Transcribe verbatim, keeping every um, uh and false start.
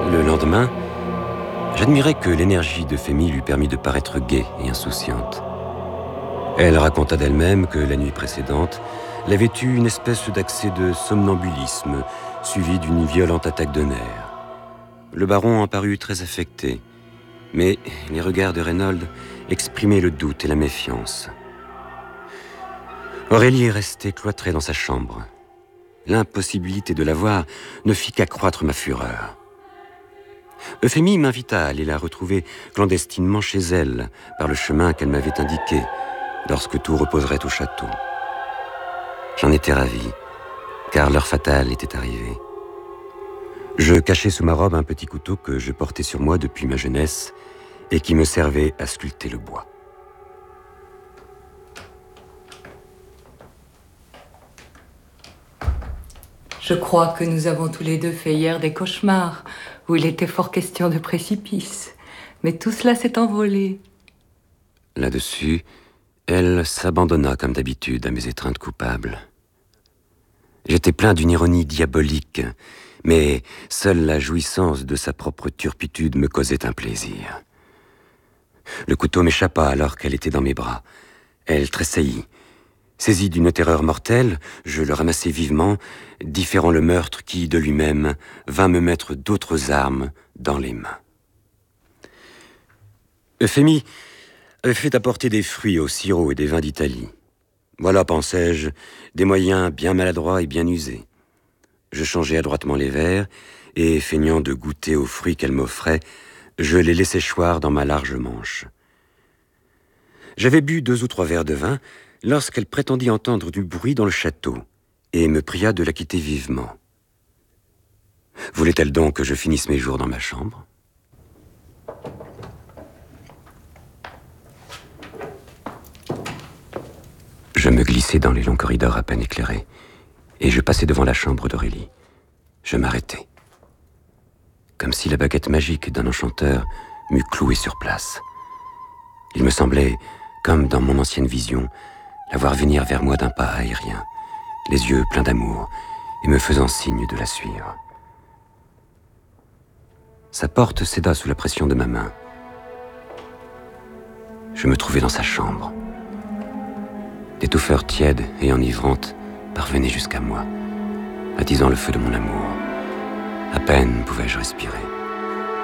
Le lendemain, j'admirais que l'énergie d'Euphémie lui permit de paraître gaie et insouciante. Elle raconta d'elle-même que la nuit précédente, elle avait eu une espèce d'accès de somnambulisme, suivi d'une violente attaque de nerfs. Le baron en parut très affecté, mais les regards de Reynolds exprimaient le doute et la méfiance. Aurélie est restée cloîtrée dans sa chambre. L'impossibilité de la voir ne fit qu'accroître ma fureur. Euphémie m'invita à aller la retrouver clandestinement chez elle, par le chemin qu'elle m'avait indiqué, lorsque tout reposerait au château. J'en étais ravi, car l'heure fatale était arrivée. Je cachai sous ma robe un petit couteau que je portais sur moi depuis ma jeunesse et qui me servait à sculpter le bois. Je crois que nous avons tous les deux fait hier des cauchemars, où il était fort question de précipice. Mais tout cela s'est envolé. Là-dessus, elle s'abandonna comme d'habitude à mes étreintes coupables. J'étais plein d'une ironie diabolique, mais seule la jouissance de sa propre turpitude me causait un plaisir. Le couteau m'échappa alors qu'elle était dans mes bras. Elle tressaillit. Saisi d'une terreur mortelle, je le ramassai vivement, différant le meurtre qui, de lui-même, vint me mettre d'autres armes dans les mains. Euphémie avait fait apporter des fruits au sirop et des vins d'Italie. Voilà, pensais-je, des moyens bien maladroits et bien usés. Je changeai adroitement les verres, et, feignant de goûter aux fruits qu'elle m'offrait, je les laissai choir dans ma large manche. J'avais bu deux ou trois verres de vin, lorsqu'elle prétendit entendre du bruit dans le château, et me pria de la quitter vivement. Voulait-elle donc que je finisse mes jours dans ma chambre ? Je me glissai dans les longs corridors à peine éclairés, et je passai devant la chambre d'Aurélie. Je m'arrêtai, comme si la baguette magique d'un enchanteur m'eût cloué sur place. Il me semblait, comme dans mon ancienne vision, la voir venir vers moi d'un pas aérien, les yeux pleins d'amour, et me faisant signe de la suivre. Sa porte céda sous la pression de ma main. Je me trouvais dans sa chambre. Des touffeurs tièdes et enivrantes parvenaient jusqu'à moi, attisant le feu de mon amour. À peine pouvais-je respirer.